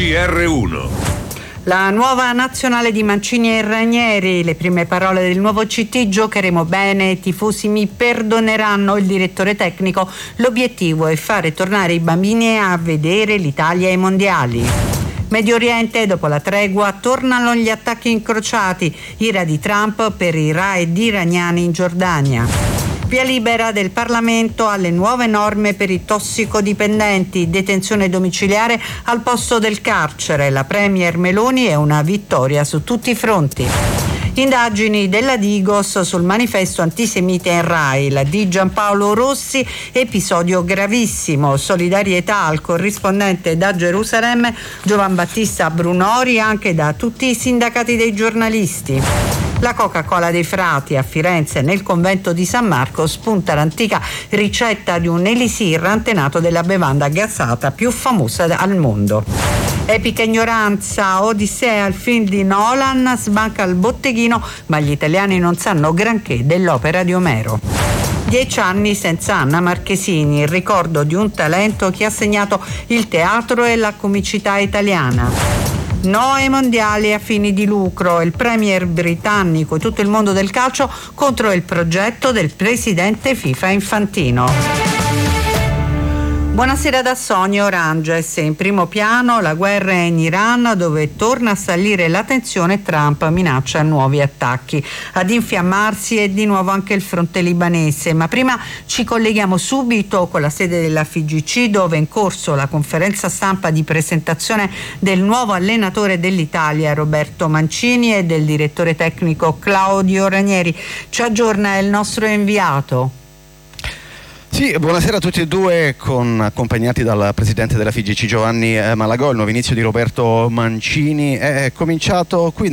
GR1. La nuova nazionale di Mancini e Ranieri, le prime parole del nuovo CT: giocheremo bene, i tifosi mi perdoneranno. Il direttore tecnico: l'obiettivo è fare tornare i bambini a vedere l'Italia ai mondiali. Medio Oriente, dopo la tregua tornano gli attacchi incrociati, ira di Trump per i raid iraniani in Giordania. Via libera del Parlamento alle nuove norme per i tossicodipendenti, detenzione domiciliare al posto del carcere. La premier Meloni è una vittoria su tutti i fronti. Indagini della Digos sul manifesto antisemita in Rai, la di Giampaolo Rossi, episodio gravissimo. Solidarietà al corrispondente da Gerusalemme Giovan Battista Brunori, anche da tutti i sindacati dei giornalisti. La Coca-Cola dei Frati a Firenze, nel convento di San Marco, spunta l'antica ricetta di un elisir antenato della bevanda gassata più famosa al mondo. Epica ignoranza, Odissea, il film di Nolan, sbanca il botteghino, ma gli italiani non sanno granché dell'opera di Omero. 10 anni senza Anna Marchesini, il ricordo di un talento che ha segnato il teatro e la comicità italiana. No ai mondiali a fini di lucro, il premier britannico e tutto il mondo del calcio contro il progetto del presidente FIFA Infantino. Buonasera da Sonia Oranges. In primo piano la guerra in Iran, dove torna a salire la tensione. Trump minaccia nuovi attacchi. Ad infiammarsi è di nuovo anche il fronte libanese, ma prima ci colleghiamo subito con la sede della FIGC, dove è in corso la conferenza stampa di presentazione del nuovo allenatore dell'Italia Roberto Mancini e del direttore tecnico Claudio Ranieri. Ci aggiorna il nostro inviato. Sì, buonasera a tutti e due, accompagnati dal presidente della FIGC Giovanni Malagò. Il nuovo inizio di Roberto Mancini è cominciato qui